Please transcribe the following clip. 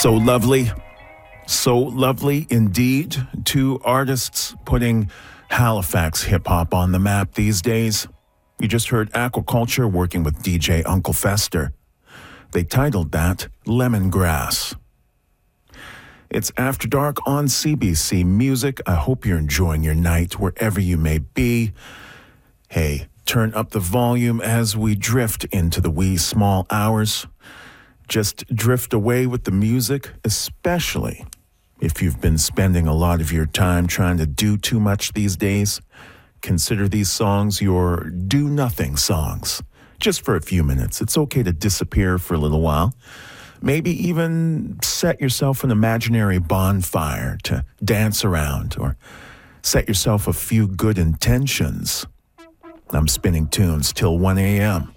So lovely indeed. Two artists putting Halifax hip-hop on the map these days. You just heard Aquaculture working with DJ Uncle Fester. They titled that Lemongrass. It's After Dark on CBC Music. I hope you're enjoying your night wherever you may be. Hey, turn up the volume as we drift into the wee small hours. Just drift away with the music, especially if you've been spending a lot of your time trying to do too much these days. Consider these songs your do-nothing songs. Just for a few minutes. It's okay to disappear for a little while. Maybe even set yourself an imaginary bonfire to dance around, or set yourself a few good intentions. I'm spinning tunes till 1 a.m.